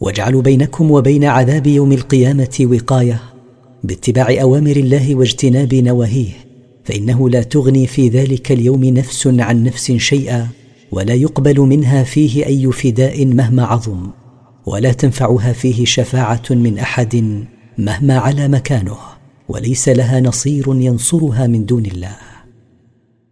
واجعلوا بينكم وبين عذاب يوم القيامة وقاية باتباع أوامر الله واجتناب نواهيه، فإنه لا تغني في ذلك اليوم نفس عن نفس شيئا، ولا يقبل منها فيه أي فداء مهما عظم، ولا تنفعها فيه شفاعة من أحد مهما علا مكانه، وليس لها نصير ينصرها من دون الله.